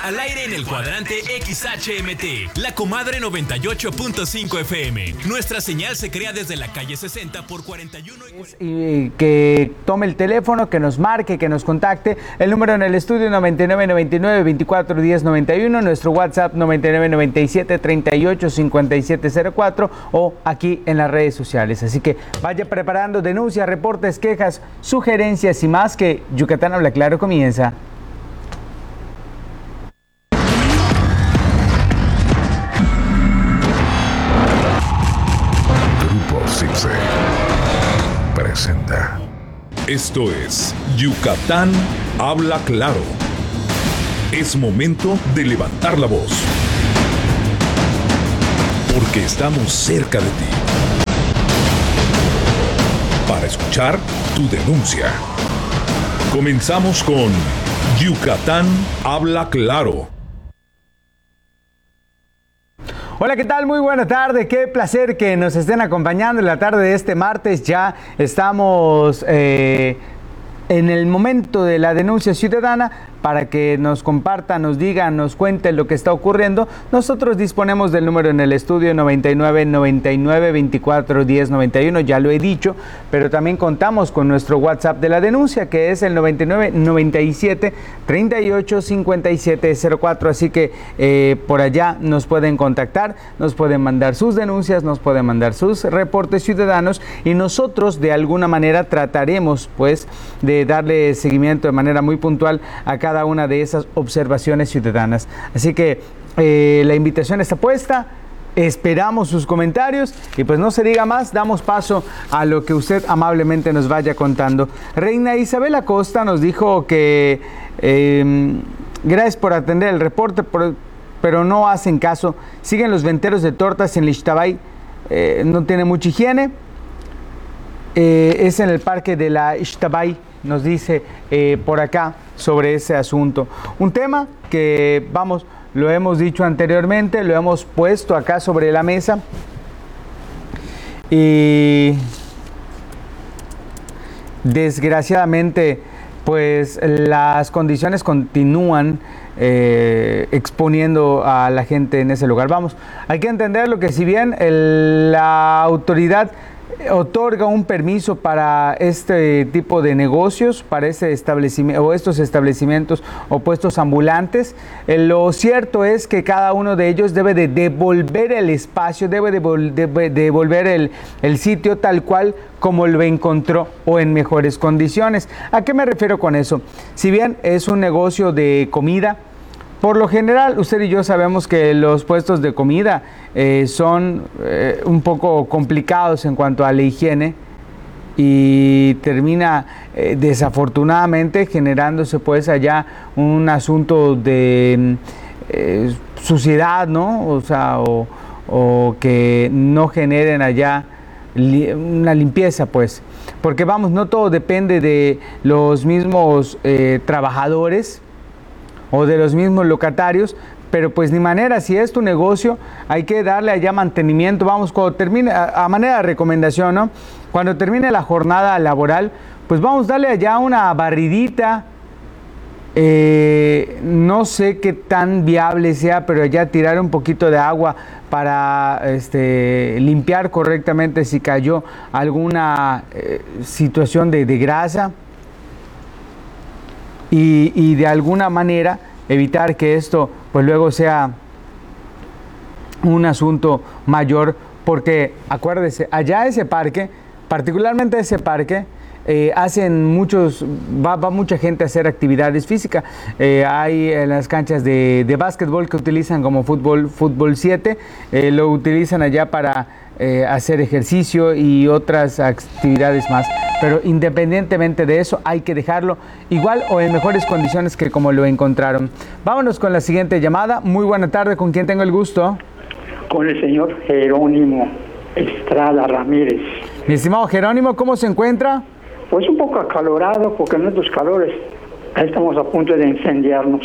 al aire en el cuadrante XHMT, La Comadre 98.5 FM. Nuestra señal se crea desde la calle 60 por 41 y que tome el teléfono, que nos marque, que nos contacte. El número en el estudio 9999-241091, nuestro WhatsApp 9997-385704 o aquí en las redes sociales. Así que vaya preparando denuncias, reportes, quejas, sugerencias y más, que Yucatán Habla Claro comienza. Presenta. Esto es Yucatán Habla Claro. Es momento de levantar la voz, porque estamos cerca de ti, para escuchar tu denuncia. Comenzamos con Yucatán Habla Claro. Hola, ¿qué tal? Muy buena tarde. Qué placer que nos estén acompañando en la tarde de este martes. Ya estamos en el momento de la denuncia ciudadana para que nos compartan, nos digan, nos cuenten lo que está ocurriendo. Nosotros disponemos del número en el estudio 9999-241091, ya lo he dicho, pero también contamos con nuestro WhatsApp de la denuncia, que es el 9997-385704, así que por allá nos pueden contactar, nos pueden mandar sus denuncias, nos pueden mandar sus reportes ciudadanos y nosotros de alguna manera trataremos pues de darle seguimiento de manera muy puntual a cada una de esas observaciones ciudadanas. Así que la invitación está puesta, esperamos sus comentarios y pues no se diga más, damos paso a lo que usted amablemente nos vaya contando. Reina Isabel Acosta nos dijo que gracias por atender el reporte, pero no hacen caso, siguen los venteros de tortas en Ixtabay, no tiene mucha higiene, es en el parque de la Ixtabay, nos dice por acá sobre ese asunto. Un tema que, vamos, lo hemos dicho anteriormente, lo hemos puesto acá sobre la mesa y desgraciadamente pues las condiciones continúan exponiendo a la gente en ese lugar. Vamos, hay que entender lo que si bien la autoridad otorga un permiso para este tipo de negocios, para este establecimiento o estos establecimientos o puestos ambulantes, lo cierto es que cada uno de ellos debe de devolver el espacio, debe de devolver el sitio tal cual como lo encontró o en mejores condiciones. ¿A qué me refiero con eso? Si bien es un negocio de comida, por lo general, usted y yo sabemos que los puestos de comida son un poco complicados en cuanto a la higiene y termina desafortunadamente generándose pues allá un asunto de suciedad, ¿no? O sea, o que no generen allá una limpieza, pues. Porque vamos, no todo depende de los mismos trabajadores o de los mismos locatarios, pero pues ni manera, si es tu negocio, hay que darle allá mantenimiento. Vamos, cuando termine, a manera de recomendación, ¿no? Cuando termine la jornada laboral, pues vamos, darle allá una barridita. No sé qué tan viable sea, pero allá tirar un poquito de agua para limpiar correctamente si cayó alguna situación de grasa. Y de alguna manera evitar que esto pues luego sea un asunto mayor, porque acuérdese, allá ese parque, particularmente ese parque, va mucha gente a hacer actividades físicas. Hay en las canchas de básquetbol que utilizan como fútbol 7, lo utilizan allá para hacer ejercicio y otras actividades más. Pero independientemente de eso, hay que dejarlo igual o en mejores condiciones que como lo encontraron. Vámonos con la siguiente llamada. Muy buena tarde, ¿con quién tengo el gusto? Con el señor Jerónimo Estrada Ramírez. Mi estimado Jerónimo, ¿cómo se encuentra? Pues un poco acalorado, porque en estos calores estamos a punto de incendiarnos.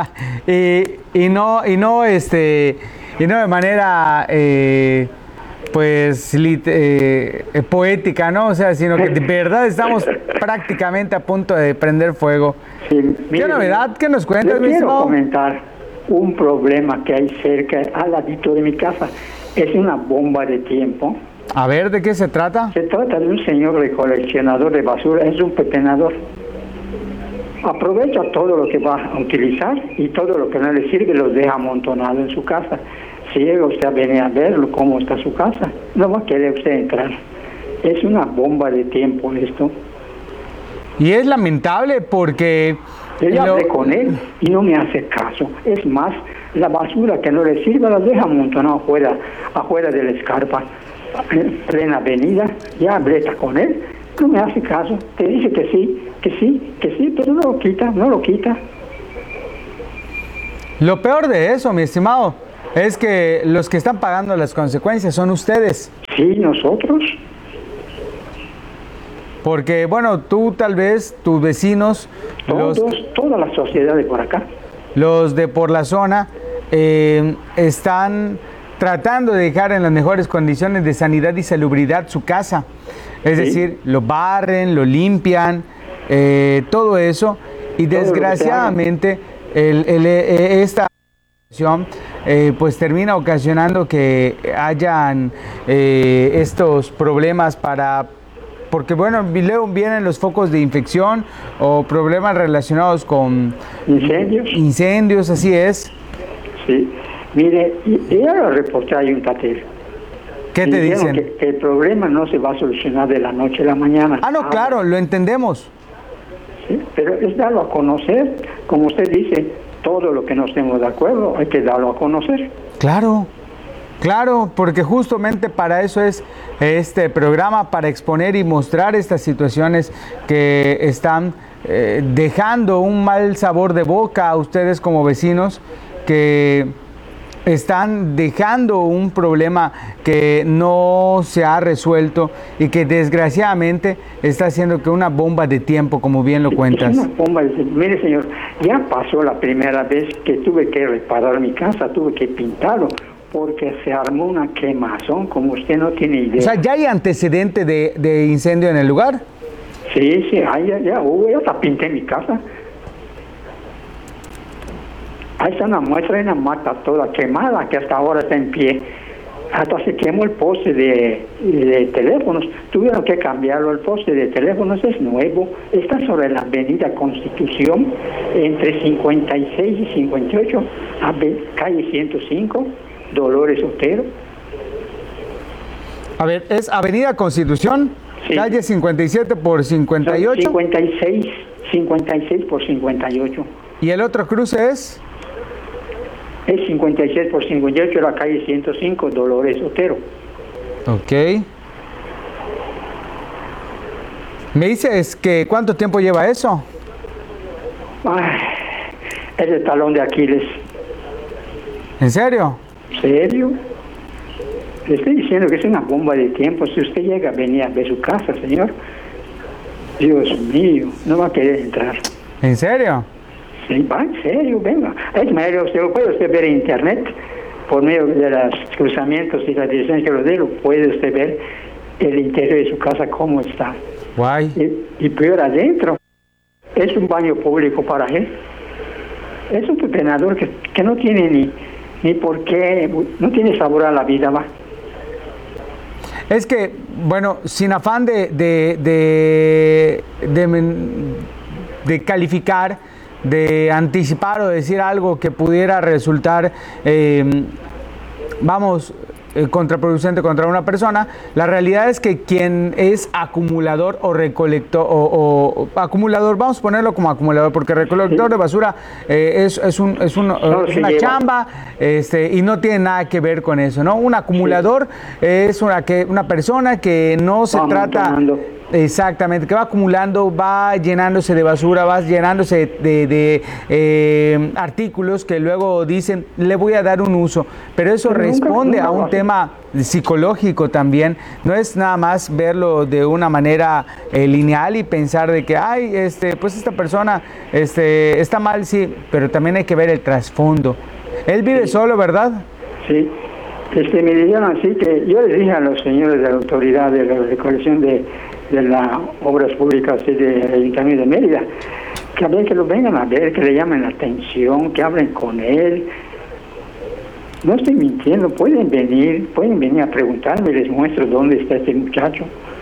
y no de manera poética, ¿no? O sea, sino que de verdad estamos prácticamente a punto de prender fuego. Sí, mire, ¿qué novedad? ¿Qué nos cuentas, mi quiero estimado? comentar un problema que hay cerca, al ladito de mi casa. Es una bomba de tiempo. A ver, ¿de qué se trata? Se trata de un señor recoleccionador de basura, es un pepenador. Aprovecha todo lo que va a utilizar y todo lo que no le sirve los deja amontonado en su casa. Si llega usted a venir a verlo, cómo está su casa, no va a querer usted entrar. Es una bomba de tiempo esto. Y es lamentable porque... Yo ya hablé con él y no me hace caso. Es más, la basura que no le sirve la deja amontonada afuera de la escarpa, en plena avenida. Ya hablé con él, no me hace caso. Te dice que sí, pero no lo quita. Lo peor de eso, mi estimado, es que los que están pagando las consecuencias son ustedes. Sí, nosotros. Porque, bueno, tú tal vez, tus vecinos, toda la sociedad de por acá. Los de por la zona están tratando de dejar en las mejores condiciones de sanidad y salubridad su casa. Es decir, lo barren, lo limpian, todo eso. Y desgraciadamente esta situación pues termina ocasionando que hayan estos problemas porque bueno, luego vienen los focos de infección o problemas relacionados con incendios, así es. Sí, mire, y ahora reporté a Ayuntatel. ¿Qué te dicen? Que el problema no se va a solucionar de la noche a la mañana. Ah, no, claro, lo entendemos. Sí, pero es darlo a conocer, como usted dice, todo lo que no estemos de acuerdo, hay que darlo a conocer. Claro, porque justamente para eso es este programa, para exponer y mostrar estas situaciones que están dejando un mal sabor de boca a ustedes como vecinos, que están dejando un problema que no se ha resuelto y que desgraciadamente está haciendo que una bomba de tiempo, como bien lo cuentas. Es una bomba de tiempo. Mire, señor, ya pasó la primera vez que tuve que reparar mi casa, tuve que pintarlo, porque se armó una quemazón, como usted no tiene idea. O sea, ¿ya hay antecedente de incendio en el lugar? Sí, ya hasta pinté mi casa. Ahí está una muestra de una mata toda quemada que hasta ahora está en pie. Hasta se quemó el poste de teléfonos. Tuvieron que cambiarlo. El poste de teléfonos es nuevo. Está sobre la avenida Constitución, entre 56 y 58, calle 105, Dolores Otero. A ver, ¿es avenida Constitución? Sí. Calle 57 por 58. 56 por 58. ¿Y el otro cruce es? Es 56 por 58, la calle 105, Dolores Otero. Ok. ¿Me dices que cuánto tiempo lleva eso? Ay, es el talón de Aquiles. ¿En serio? ¿Serio? Le estoy diciendo que es una bomba de tiempo. Si usted llega a venir a ver su casa, señor, Dios mío, no va a querer entrar. ¿En serio? Sí, va, en serio, venga. Es más, usted lo puede usted ver en internet, por medio de los cruzamientos y la dirección que lo dé, lo puede usted ver el interior de su casa, cómo está. Guay. Y peor adentro, es un baño público para él. Es un pepenador que no tiene ni por qué, no tiene sabor a la vida, va. Es que, bueno, sin afán de calificar, de anticipar o decir algo que pudiera resultar, contraproducente contra una persona, la realidad es que quien es acumulador o recolector, o acumulador, vamos a ponerlo como acumulador, porque recolector de basura es una chamba, y no tiene nada que ver con eso, ¿no? Un acumulador es una persona que no se trata... Exactamente, que va acumulando, va llenándose de basura, va llenándose de artículos que luego dicen, le voy a dar un uso, pero eso responde a un tema psicológico también. No es nada más verlo de una manera lineal y pensar de que, pues esta persona está mal, sí, pero también hay que ver el trasfondo. Él vive solo, ¿verdad? Sí. Me dijeron así que yo les dije a los señores de la autoridad de la recolección de las obras públicas del Ayuntamiento de Mérida, que a ver que lo vengan a ver, que le llamen la atención, que hablen con él. No estoy mintiendo, pueden venir a preguntarme, les muestro dónde está este muchacho.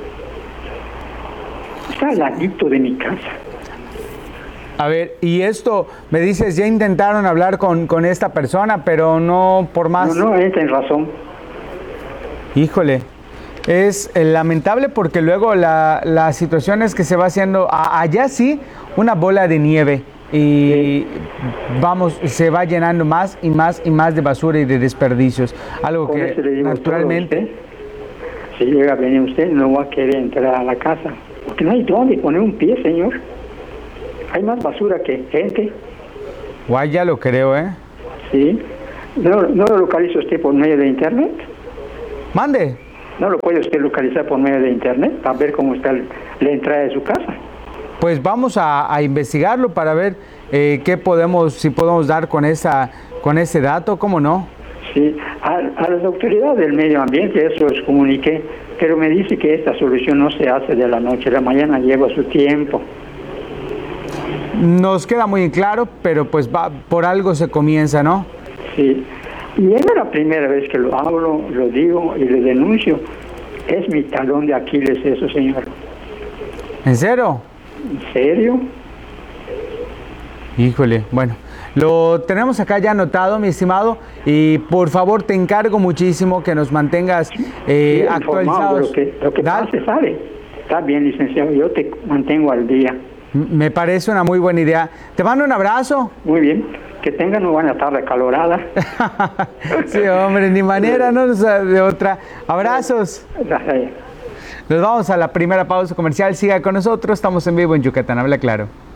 Está al ladito de mi casa. A ver, y esto, me dices, ya intentaron hablar con esta persona, pero no por más. No, entra en razón. Híjole, es lamentable porque luego la situación es que se va haciendo, allá sí, una bola de nieve. Y vamos, se va llenando más y más y más de basura y de desperdicios. Algo Por que eso le digo naturalmente... Si llega a venir usted, no va a querer entrar a la casa. Porque no hay dónde poner un pie, señor. Hay más basura que gente. Guay, ya lo creo, ¿eh? Sí. ¿No lo localiza usted por medio de internet? Mande. ¿No lo puede usted localizar por medio de internet para ver cómo está la entrada de su casa? Pues vamos a investigarlo para ver qué podemos, si podemos dar con ese dato, ¿cómo no? Sí, a las autoridades del medio ambiente eso les comuniqué, pero me dice que esta solución no se hace de la noche a la mañana, lleva su tiempo. Nos queda muy claro, pero pues por algo se comienza, ¿no? Sí, y es la primera vez que lo hablo, lo digo y le denuncio. Es mi talón de Aquiles eso, señor. ¿En serio? ¿En serio? Híjole, bueno, lo tenemos acá ya anotado, mi estimado, y por favor te encargo muchísimo que nos mantengas actualizados. Lo que pase sale. Está bien, licenciado, yo te mantengo al día. Me parece una muy buena idea. Te mando un abrazo. Muy bien, que tengan una buena tarde acalorada. Sí, hombre, ni manera, no de otra. Abrazos. Gracias. Nos vamos a la primera pausa comercial. Siga con nosotros, estamos en vivo en Yucatán Habla Claro.